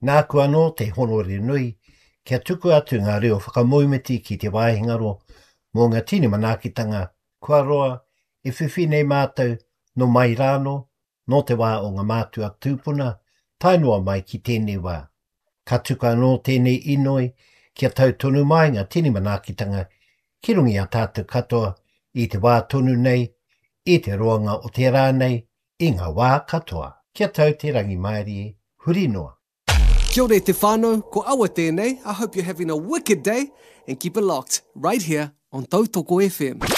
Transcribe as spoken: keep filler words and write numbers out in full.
Nā kua no te honore nui, kia tuku atu ngā reo whakamoimiti ki te wāhingaro mō ngā tini manakitanga kua roa e whiwhinei mātou no mai rāno, no te wā o ngā mātua tūpuna, tainua mai ki tēnei wā. Ka tuku anō tēnei inoi kia tau tonu mai ngā tini manakitanga ki rungi a tātou katoa i te wā tonu nei, i te roanga o te rānei, i ngā wā katoa. Kia tau te rangi maeri, huri noa. Kia ora te whānau, ko awa tēnei. I hope you're having a wicked day and keep it locked right here on Tautoko F M.